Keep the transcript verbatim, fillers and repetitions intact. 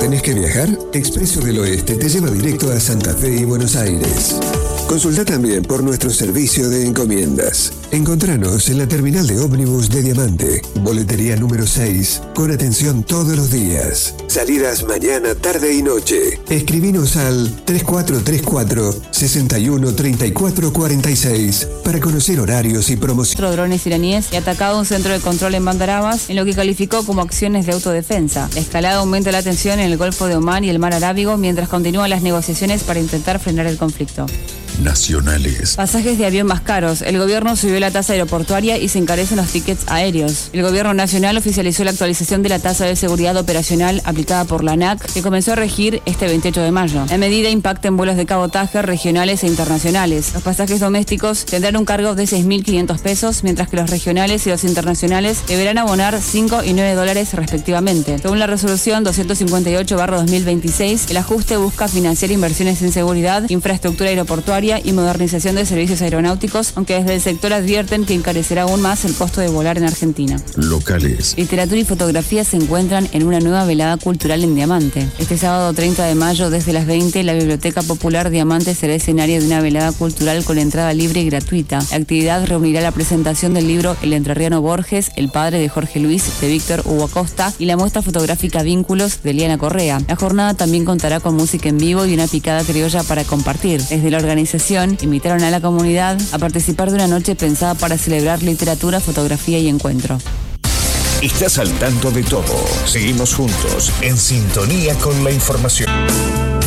¿Tenés que viajar? Expreso del Oeste te lleva directo a Santa Fe y Buenos Aires. Consulta también por nuestro servicio de encomiendas. Encontranos en la terminal de ómnibus de Diamante, boletería número seis, con atención todos los días. Salidas mañana, tarde y noche. Escribinos al tres cuatro tres cuatro, seis uno tres cuatro cuatro seis para conocer horarios y promociones. Drones iraníes y atacado un centro de control en Bandar Abbas en lo que calificó como acciones de autodefensa. La escalada aumenta la tensión en el Golfo de Omán y el Mar Arábigo mientras continúan las negociaciones para intentar frenar el conflicto. Nacionales. Pasajes de avión más caros. El gobierno subió la tasa aeroportuaria y se encarecen los tickets aéreos. El gobierno nacional oficializó la actualización de la tasa de seguridad operacional aplicada por la ANAC, que comenzó a regir este veintiocho de mayo. La medida impacta en vuelos de cabotaje regionales e internacionales. Los pasajes domésticos tendrán un cargo de seis mil quinientos pesos, mientras que los regionales y los internacionales deberán abonar cinco y nueve dólares respectivamente. Según la resolución doscientos cincuenta y ocho barra dos mil veintiséis, el ajuste busca financiar inversiones en seguridad, infraestructura aeroportuaria y modernización de servicios aeronáuticos, aunque desde el sector advierten que encarecerá aún más el costo de volar en Argentina. Locales. Literatura y fotografía se encuentran en una nueva velada cultural en Diamante. Este sábado treinta de mayo, desde las veinte, la Biblioteca Popular Diamante será escenario de una velada cultural con entrada libre y gratuita. La actividad reunirá la presentación del libro El entrerriano Borges, El padre de Jorge Luis, de Víctor Hugo Acosta, y la muestra fotográfica Vínculos, de Liana Correa. La jornada también contará con música en vivo y una picada criolla para compartir. Desde la organización invitaron a la comunidad a participar de una noche pensada para celebrar literatura, fotografía y encuentro. Estás al tanto de todo. Seguimos juntos, en sintonía con la información.